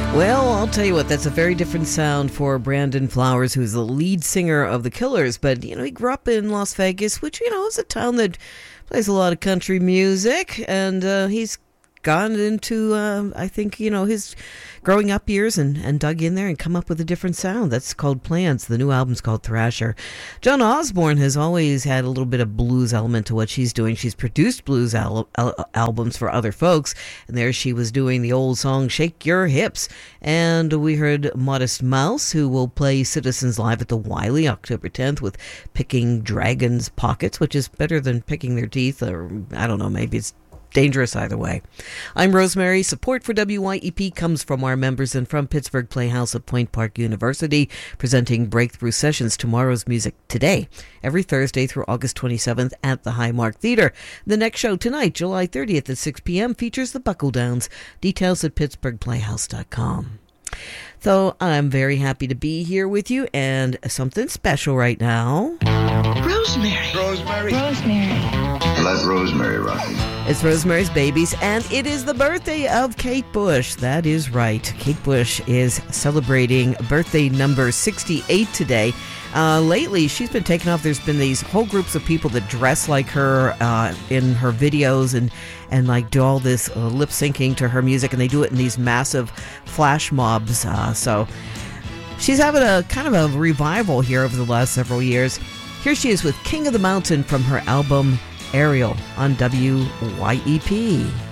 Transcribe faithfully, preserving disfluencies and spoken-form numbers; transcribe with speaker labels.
Speaker 1: Well, I'll tell you what, that's a very different sound for Brandon Flowers, who's the lead singer of the Killers. But, you know, he grew up in Las Vegas, which, you know, is a town that plays a lot of country music. And uh, he's gone into, uh, I think, you know, his growing up years and, and dug in there and come up with a different sound. That's called Plants. The new album's called Thrasher. Joan Osborne has always had a little bit of blues element to what she's doing. She's produced blues al- al- albums for other folks, and there she was doing the old song Shake Your Hips. And we heard Modest Mouse, who will play Citizens Live at the Wiley October tenth with Picking Dragons' Pockets, which is better than picking their teeth, or I don't know, maybe it's dangerous either way. I'm Rosemary. Support for W Y E P comes from our members and from Pittsburgh Playhouse at Point Park University, presenting Breakthrough Sessions, Tomorrow's Music Today, every Thursday through August twenty-seventh at the Highmark Theater. The next show tonight, July thirtieth at six p.m., features the Buckle Downs. Details at pittsburgh playhouse dot com. So I'm very happy to be here with you, and something special right now.
Speaker 2: Rosemary.
Speaker 3: Rosemary.
Speaker 2: Rosemary.
Speaker 3: Let Rosemary rock.
Speaker 1: It's Rosemary's Babies, and it is the birthday of Kate Bush. That is right. Kate Bush is celebrating birthday number sixty-eight today. Uh, lately, she's been taken off. There's been these whole groups of people that dress like her uh, in her videos and, and like do all this uh, lip syncing to her music, and they do it in these massive flash mobs. Uh, so she's having a kind of a revival here over the last several years. Here she is with King of the Mountain from her album Ariel on W Y E P.